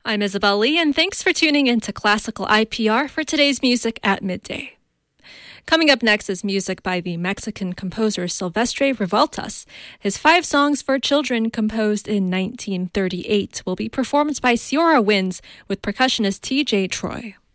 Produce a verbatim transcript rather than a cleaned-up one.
I'm Isabel Lee, and thanks for tuning in to Classical I P R for today's Music at Midday. Coming up next is music by the Mexican composer Silvestre Revueltas. His five songs for children, composed in nineteen thirty-eight, will be performed by Ciora Winds with percussionist T J Troy.